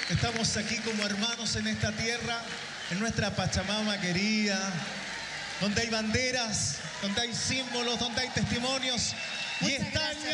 Estamos aquí como hermanos en esta tierra, en nuestra Pachamama querida, donde hay banderas, donde hay símbolos, donde hay testimonios. Muchas gracias.